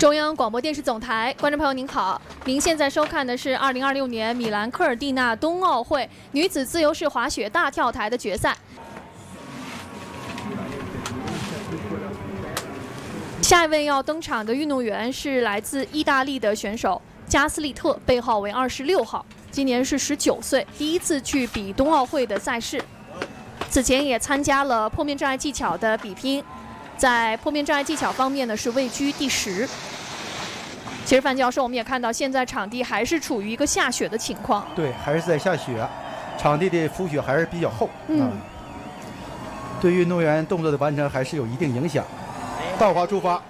中央广播电视总台，观众朋友您好，您现在收看的是2026年米兰科尔蒂纳冬奥会女子自由式滑雪大跳台的决赛。下一位要登场的运动员是来自意大利的选手加斯利特，背号为26号，今年是19岁，第一次去比冬奥会的赛事。此前也参加了坡面障碍技巧的比拼。 在坡面障碍技巧方面呢，是位居第10。其实范教授，我们也看到，现在场地还是处于一个下雪的情况。 对，还是在下雪，场地的浮雪还是比较厚。对运动员动作的完成还是有一定影响。倒滑出发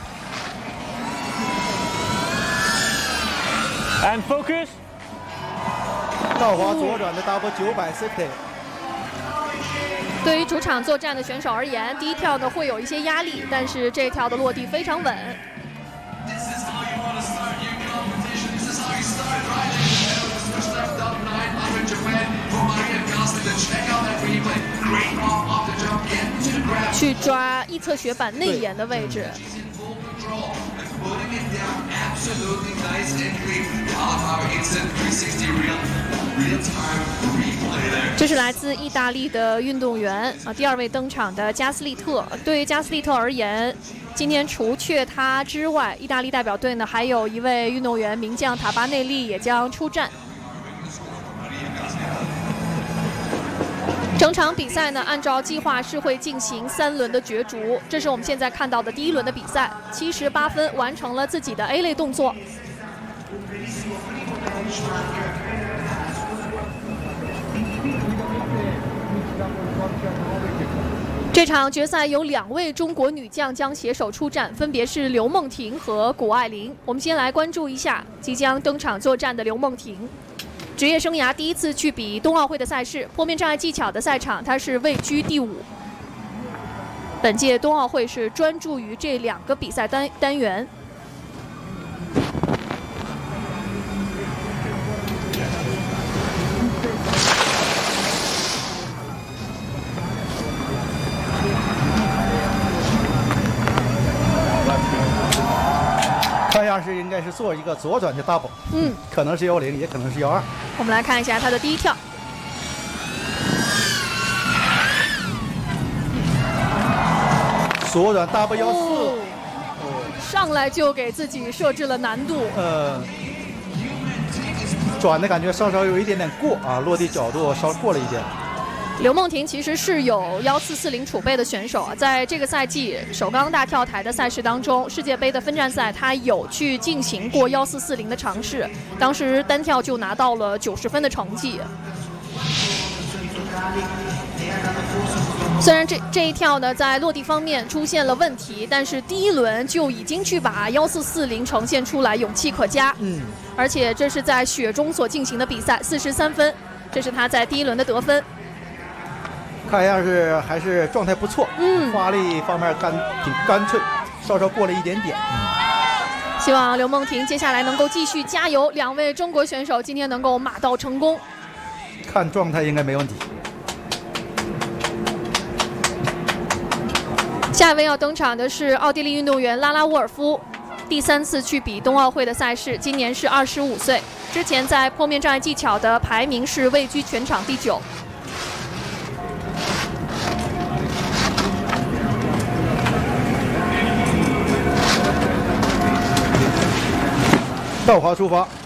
，and focus。 倒滑左转的 double 960。 对于主场作战的选手而言，第一跳呢会有一些压力，但是这一跳的落地非常稳。去抓一侧雪板内沿的位置。 这是来自意大利的运动员啊，第2位登场的加斯利特。对于加斯利特而言，今天除却他之外，意大利代表队呢还有一位运动员名将塔巴内利也将出战。整场比赛呢，按照计划是会进行3轮的角逐。这是我们现在看到的第1轮的比赛，78分完成了自己的 A 类动作。 这场决赛有2位中国女将将携手出战，分别是刘梦婷和谷爱凌。我们先来关注一下即将登场作战的刘梦婷。职业生涯第一次去比冬奥会的赛事，坡面障碍技巧的赛场，她是位居第5。本届冬奥会是专注于这2个比赛单元。 看样是应该是做一个左转的 double， 可能是10，也可能是12。 我们来看一下他的第一跳， 左转 double 14， 上来就给自己设置了难度。 转的感觉稍稍有一点点过啊，落地角度稍过了一点。 刘梦婷其实是有1440储备的选手啊，在这个赛季首钢大跳台的赛事当中，世界杯的分站赛她有去进行过1440的尝试，当时单跳就拿到了90分的成绩。虽然这一跳呢在落地方面出现了问题，但是第1轮就已经去把1440呈现出来，勇气可嘉。而且这是在雪中所进行的比赛，43分，这是她在第1轮的得分。 看样是还是状态不错，发力方面挺干脆，稍稍过了一点点。 希望刘梦婷接下来能够继续加油，2位中国选手今天能够马到成功。 看状态应该没问题。 下一位要登场的是奥地利运动员拉拉沃尔夫，第3次去比冬奥会的赛事，今年是25岁，之前在坡面障碍技巧的排名是位居全场第9。 倒滑出发